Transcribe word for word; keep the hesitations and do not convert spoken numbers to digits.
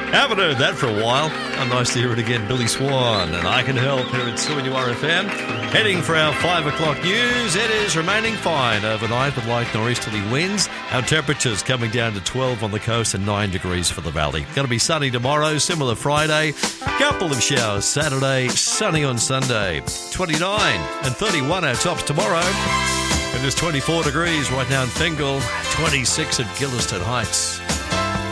Haven't heard that for a while. Oh, nice to hear it again. Billy Swan and I Can Help here at two N U R F M. Heading for our five o'clock news. It is remaining fine overnight with light northeasterly winds. Our temperatures coming down to twelve on the coast and nine degrees for the valley. Going to be sunny tomorrow, similar Friday. Couple of showers Saturday, sunny on Sunday. twenty-nine and thirty-one our tops tomorrow. It is twenty-four degrees right now in Fingal, twenty-six at Gilliston Heights.